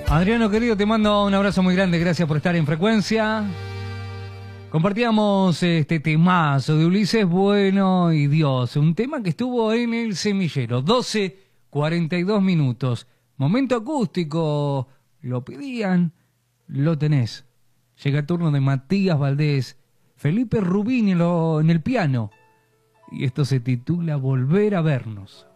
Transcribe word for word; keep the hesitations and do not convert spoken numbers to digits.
Adriano querido, te mando un abrazo muy grande, gracias por estar en frecuencia. Compartíamos este temazo de Ulises Bueno y Dios, un tema que estuvo en el semillero, doce cuarenta y dos minutos, momento acústico, lo pedían, lo tenés. Llega el turno de Matías Valdés, Felipe Rubini en, lo, en el piano, y esto se titula Volver a vernos.